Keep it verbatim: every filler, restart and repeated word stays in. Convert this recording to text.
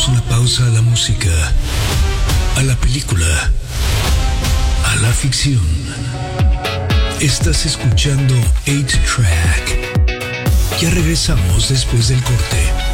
una pausa a la música, a la película, a la ficción. Estás escuchando ocho Track. Ya regresamos después del corte.